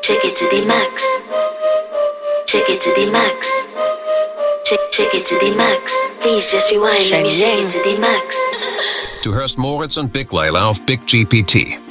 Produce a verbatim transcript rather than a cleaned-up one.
Take it to the max. Take it to the max. Take, take it to the max. Please just rewind. Let me shake it to the max. Du hörst Moritz und Big Layla auf Big G P T.